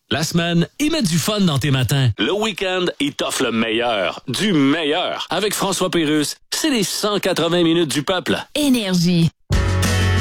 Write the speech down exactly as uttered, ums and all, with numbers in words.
La semaine, ils mettent du fun dans tes matins. Le week-end, ils t'offrent le meilleur, du meilleur. Avec François Pérusse, c'est les cent quatre-vingts minutes du peuple. Énergie.